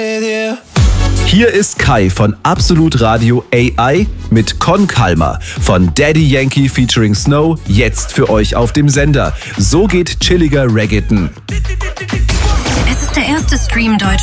Hier ist Kai von Absolut Radio AI mit Con Calma von Daddy Yankee featuring Snow, jetzt für euch auf dem Sender. So geht chilliger Reggaeton. Es ist der erste Stream Deutschlands.